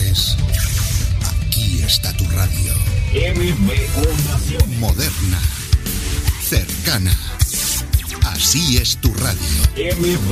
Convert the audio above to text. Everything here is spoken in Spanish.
dices, aquí está tu radio. MBO Naciones. Moderna, cercana. Así es tu radio.